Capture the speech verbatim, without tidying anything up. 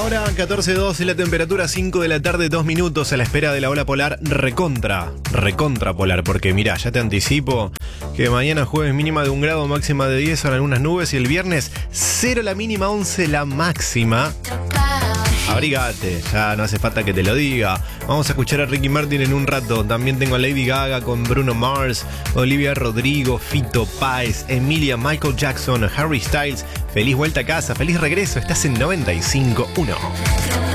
hora catorce doce, la temperatura cinco de la tarde, dos minutos a la espera de la ola polar recontra, recontra polar, porque mirá, ya te anticipo que mañana jueves mínima de un grado, máxima de diez, son algunas nubes, y el viernes cero la mínima, once la máxima. Abrigate, ya no hace falta que te lo diga. Vamos a escuchar a Ricky Martin en un rato. También tengo a Lady Gaga con Bruno Mars, Olivia Rodrigo, Fito Páez, Emilia, Michael Jackson, Harry Styles. Feliz vuelta a casa, feliz regreso. Estás en noventa y cinco punto uno.